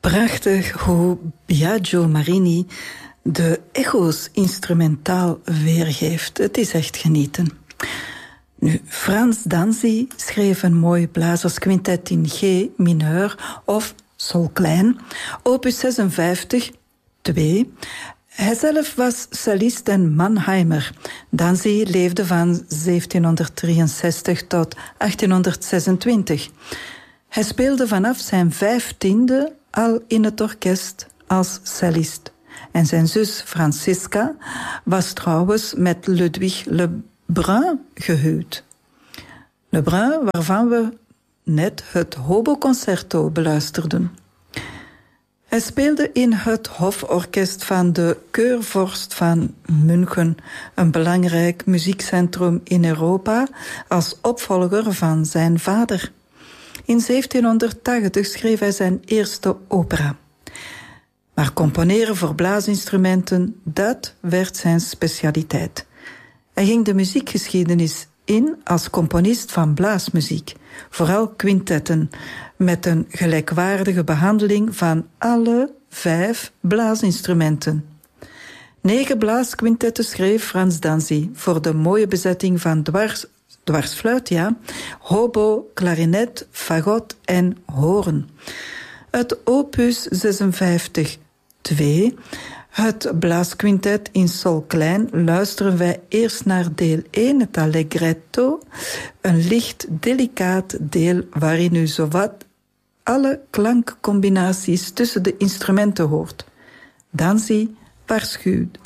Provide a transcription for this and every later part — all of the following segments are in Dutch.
Prachtig hoe Biagio Marini de echo's instrumentaal weergeeft. Het is echt genieten. Nu, Frans Danzy schreef een mooi blazersquintet in G mineur of sol klein, opus 56, 2. Hij zelf was cellist en Mannheimer. Danzy leefde van 1763 tot 1826. Hij speelde vanaf zijn 15e al in het orkest als cellist. En zijn zus Francisca was trouwens met Ludwig Lebrun gehuwd. Lebrun, waarvan we net het Hobo-concerto beluisterden. Hij speelde in het hoforkest van de Keurvorst van München, een belangrijk muziekcentrum in Europa, als opvolger van zijn vader. In 1780 schreef hij zijn eerste opera. Maar componeren voor blaasinstrumenten, dat werd zijn specialiteit. Hij ging de muziekgeschiedenis in als componist van blaasmuziek, vooral quintetten, met een gelijkwaardige behandeling van alle 5 blaasinstrumenten. 9 blaasquintetten schreef Frans Danzy voor de mooie bezetting van dwarsfluit, ja, hobo, klarinet, fagot en hoorn. Het opus 56, 2, het blaasquintet in sol klein, luisteren wij eerst naar deel 1, het allegretto, een licht, delicaat deel waarin u zowat alle klankcombinaties tussen de instrumenten hoort. Danzy waarschuwt,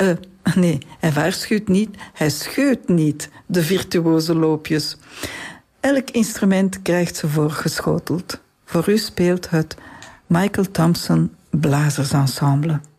hij scheut niet de virtuoze loopjes. Elk instrument krijgt ze voorgeschoteld. Voor u speelt het Michael Thompson Blazersensemble.